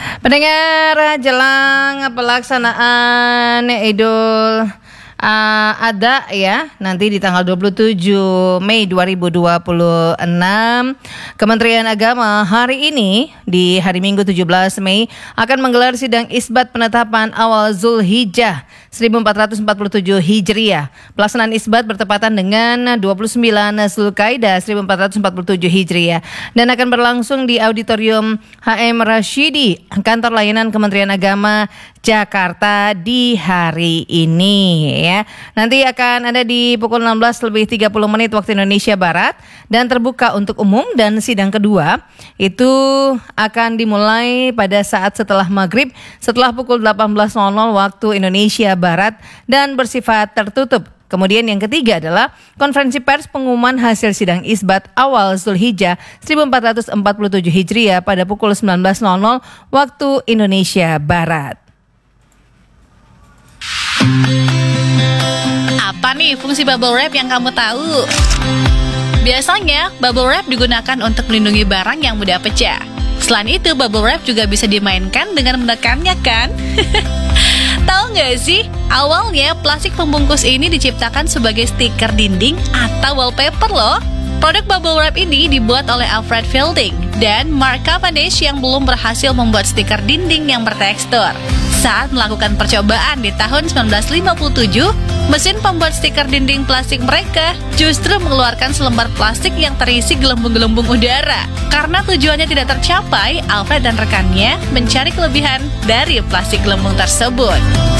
Pendengar, jelang pelaksanaan Idul Adha ya, nanti di tanggal 27 Mei 2026, Kementerian Agama hari ini di hari Minggu 17 Mei akan menggelar sidang isbat penetapan awal Zulhijjah 1447 Hijriah. Pelaksanaan isbat bertepatan dengan 29 Zulkaidah 1447 Hijriah dan akan berlangsung di Auditorium HM Rashidi, Kantor Layanan Kementerian Agama Jakarta di hari ini ya. Nanti akan ada di pukul 16:30 waktu Indonesia Barat dan terbuka untuk umum, dan sidang kedua itu akan dimulai pada saat setelah maghrib setelah pukul 18.00 waktu Indonesia Barat dan bersifat tertutup. Kemudian yang ketiga adalah konferensi pers pengumuman hasil sidang isbat awal Zulhijjah 1447 Hijriah pada pukul 19.00 waktu Indonesia Barat. Apa nih fungsi bubble wrap yang kamu tahu? Biasanya, bubble wrap digunakan untuk melindungi barang yang mudah pecah. Selain itu, bubble wrap juga bisa dimainkan dengan menekannya kan? Tahu nggak sih, awalnya plastik pembungkus ini diciptakan sebagai stiker dinding atau wallpaper loh. Produk bubble wrap ini dibuat oleh Alfred Fielding dan Mark Cavendish yang belum berhasil membuat stiker dinding yang bertekstur. Saat melakukan percobaan di tahun 1957, mesin pembuat stiker dinding plastik mereka justru mengeluarkan selembar plastik yang terisi gelembung-gelembung udara. Karena tujuannya tidak tercapai, Alfred dan rekannya mencari kelebihan dari plastik gelembung tersebut.